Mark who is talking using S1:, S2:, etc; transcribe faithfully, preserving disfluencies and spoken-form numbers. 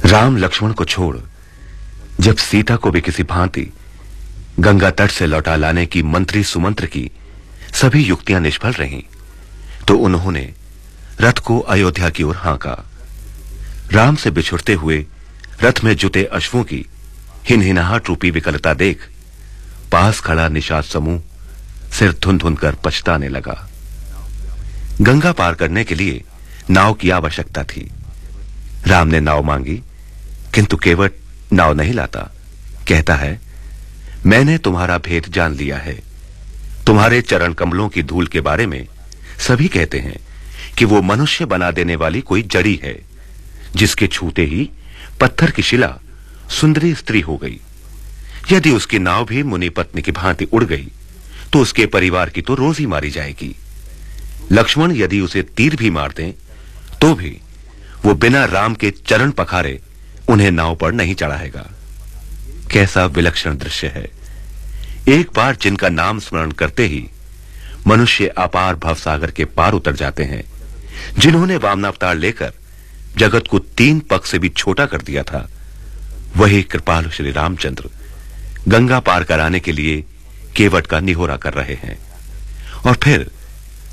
S1: राम लक्ष्मण को छोड़ जब सीता को भी किसी भांति गंगा तट से लौटा लाने की मंत्री सुमंत्र की सभी युक्तियां निष्फल रहीं, तो उन्होंने रथ को अयोध्या की ओर हाँका। राम से बिछुड़ते हुए रथ में जुटे अश्वों की हिनहिनाहट रूपी विकलता देख पास खड़ा निषाद समूह सिर धुन धुन कर पछताने लगा। गंगा पार करने के लिए नाव की आवश्यकता थी। राम ने नाव मांगी, किंतु केवट नाव नहीं लाता। कहता है, मैंने तुम्हारा भेद जान लिया है। तुम्हारे चरण कमलों की धूल के बारे में सभी कहते हैं कि वो मनुष्य बना देने वाली कोई जड़ी है, जिसके छूते ही पत्थर की शिला सुंदरी स्त्री हो गई। यदि उसकी नाव भी मुनि पत्नी की भांति उड़ गई तो उसके परिवार की तो रोजी मारी जाएगी। लक्ष्मण यदि उसे तीर भी मार दें तो भी वो बिना राम के चरण पखारे उन्हें नाव पर नहीं चढ़ाएगा। कैसा विलक्षण दृश्य है। एक बार जिनका नाम स्मरण करते ही मनुष्य अपार भवसागर के पार उतर जाते हैं, जिन्होंने वामनावतार लेकर जगत को तीन पग से भी छोटा कर दिया था, वही कृपालु श्री रामचंद्र गंगा पार कराने के लिए केवट का निहोरा कर रहे हैं। और फिर